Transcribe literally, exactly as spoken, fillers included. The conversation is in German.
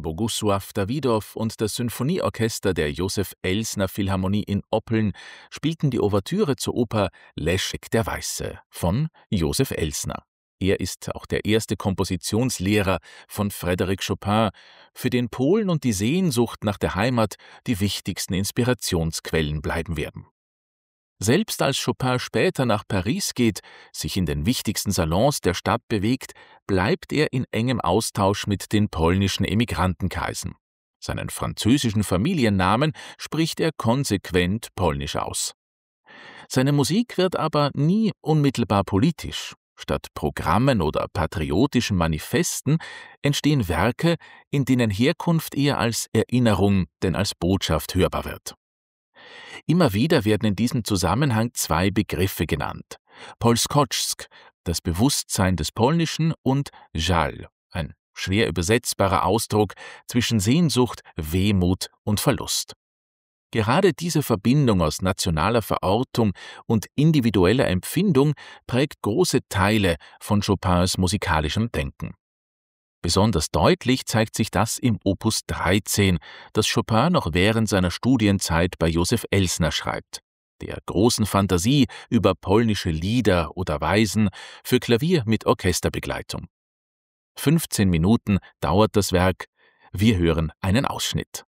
Bogusław Dawidow und das Sinfonieorchester der Josef-Elsner Philharmonie in Oppeln spielten die Ouvertüre zur Oper Leszek der Weiße von Josef Elsner. Er ist auch der erste Kompositionslehrer von Frédéric Chopin, für den Polen und die Sehnsucht nach der Heimat die wichtigsten Inspirationsquellen bleiben werden. Selbst als Chopin später nach Paris geht, sich in den wichtigsten Salons der Stadt bewegt, bleibt er in engem Austausch mit den polnischen Emigrantenkreisen. Seinen französischen Familiennamen spricht er konsequent polnisch aus. Seine Musik wird aber nie unmittelbar politisch. Statt Programmen oder patriotischen Manifesten entstehen Werke, in denen Herkunft eher als Erinnerung denn als Botschaft hörbar wird. Immer wieder werden in diesem Zusammenhang zwei Begriffe genannt: Polskoczk, das Bewusstsein des Polnischen, und Żal, ein schwer übersetzbarer Ausdruck zwischen Sehnsucht, Wehmut und Verlust. Gerade diese Verbindung aus nationaler Verortung und individueller Empfindung prägt große Teile von Chopins musikalischem Denken. Besonders deutlich zeigt sich das im Opus dreizehn, das Chopin noch während seiner Studienzeit bei Josef Elsner schreibt, der großen Fantasie über polnische Lieder oder Weisen für Klavier mit Orchesterbegleitung. fünfzehn Minuten dauert das Werk, wir hören einen Ausschnitt.